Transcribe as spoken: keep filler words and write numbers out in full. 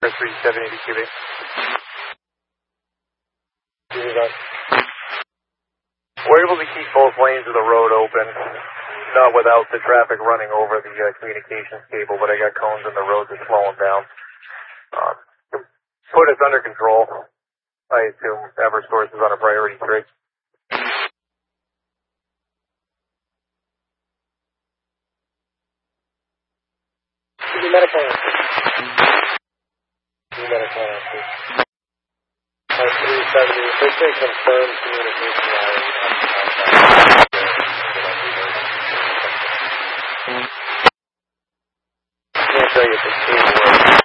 three seven eighty Q B. We're able to keep both lanes of the road open, not without the traffic running over the uh, communications cable, but I got cones in the road that's slowing down. Um, put us under control. I assume Eversource is on a priority three. New medical answer. New medical answer. Five three seventy. If they can confirm communication hours, can't tell you if it's